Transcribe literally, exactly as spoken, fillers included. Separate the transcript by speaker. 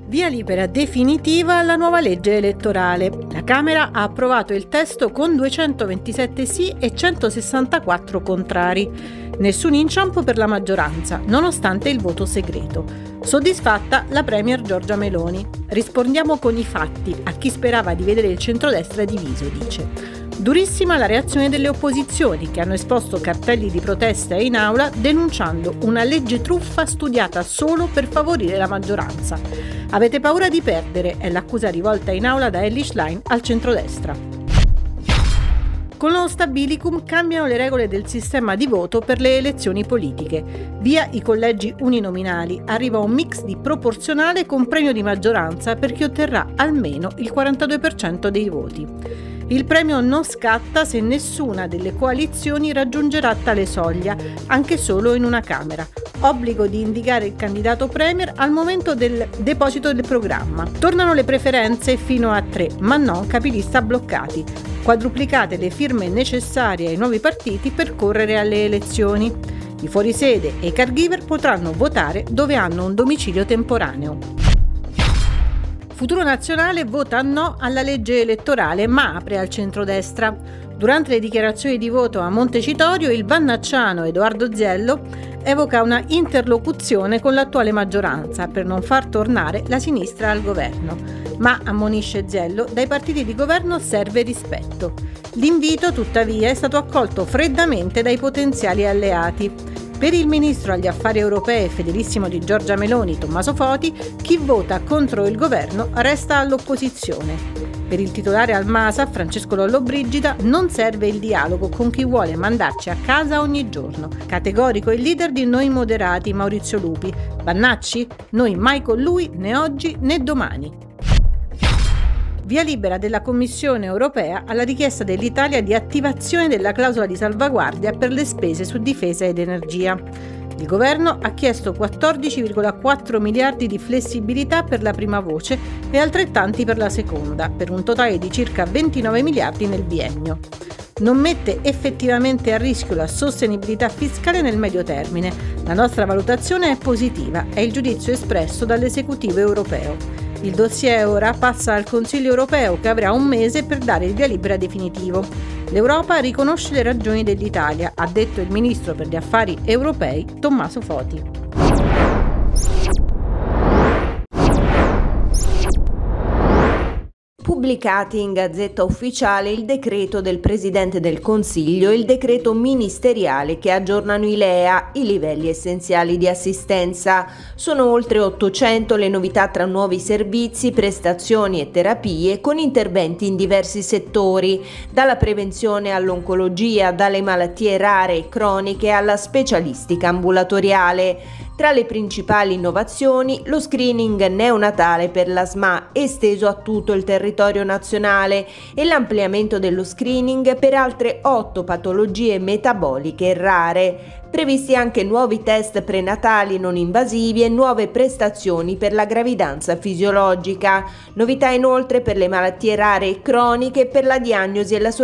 Speaker 1: Via libera definitiva alla nuova legge elettorale. La Camera ha approvato il testo con duecentoventisette sì e centosessantaquattro contrari. Nessun inciampo per la maggioranza, nonostante il voto segreto. Soddisfatta la premier Giorgia Meloni. Rispondiamo con i fatti a chi sperava di vedere il centrodestra diviso, dice. Durissima la reazione delle opposizioni, che hanno esposto cartelli di protesta in aula denunciando una legge truffa studiata solo per favorire la maggioranza. Avete paura di perdere, è l'accusa rivolta in aula da Elly Schlein al centrodestra. Con lo stabilicum cambiano le regole del sistema di voto per le elezioni politiche. Via i collegi uninominali, arriva un mix di proporzionale con premio di maggioranza per chi otterrà almeno il quarantadue per cento dei voti. Il premio non scatta se nessuna delle coalizioni raggiungerà tale soglia, anche solo in una Camera. Obbligo di indicare il candidato premier al momento del deposito del programma. Tornano le preferenze fino a tre, ma non capilista bloccati. Quadruplicate le firme necessarie ai nuovi partiti per correre alle elezioni. I fuorisede e i caregiver potranno votare dove hanno un domicilio temporaneo. Futuro Nazionale vota no alla legge elettorale ma apre al centrodestra. Durante le dichiarazioni di voto a Montecitorio il vannacciano Edoardo Ziello evoca una interlocuzione con l'attuale maggioranza per non far tornare la sinistra al governo. Ma, ammonisce Ziello, dai partiti di governo serve rispetto. L'invito, tuttavia, è stato accolto freddamente dai potenziali alleati. Per il ministro agli affari europei e fedelissimo di Giorgia Meloni, Tommaso Foti, chi vota contro il governo resta all'opposizione. Per il titolare al MASA, Francesco Lollobrigida, non serve il dialogo con chi vuole mandarci a casa ogni giorno. Categorico il leader di Noi Moderati, Maurizio Lupi. Vannacci? Noi mai con lui, né oggi né domani. Via libera della Commissione europea alla richiesta dell'Italia di attivazione della clausola di salvaguardia per le spese su difesa ed energia. Il governo ha chiesto quattordici virgola quattro miliardi di flessibilità per la prima voce e altrettanti per la seconda, per un totale di circa ventinove miliardi nel biennio. Non mette effettivamente a rischio la sostenibilità fiscale nel medio termine. La nostra valutazione è positiva, è il giudizio espresso dall'esecutivo europeo. Il dossier ora passa al Consiglio europeo che avrà un mese per dare il via libera definitivo. L'Europa riconosce le ragioni dell'Italia, ha detto il ministro per gli affari europei Tommaso Foti.
Speaker 2: Pubblicati in Gazzetta Ufficiale il decreto del Presidente del Consiglio e il decreto ministeriale che aggiornano i L E A, i livelli essenziali di assistenza. Sono oltre ottocento le novità tra nuovi servizi, prestazioni e terapie con interventi in diversi settori, dalla prevenzione all'oncologia, dalle malattie rare e croniche alla specialistica ambulatoriale. Tra le principali innovazioni, lo screening neonatale per l'A S M A esteso a tutto il territorio nazionale e l'ampliamento dello screening per altre otto patologie metaboliche rare. Previsti anche nuovi test prenatali non invasivi e nuove prestazioni per la gravidanza fisiologica. Novità inoltre per le malattie rare e croniche, per la diagnosi e la